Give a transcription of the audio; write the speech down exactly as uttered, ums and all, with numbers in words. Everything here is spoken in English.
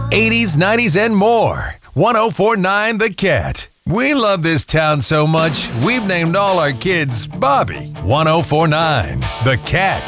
eighties, nineties, and more. ten forty-nine The Cat. We love this town so much, we've named all our kids Bobby. ten forty-nine The Cat.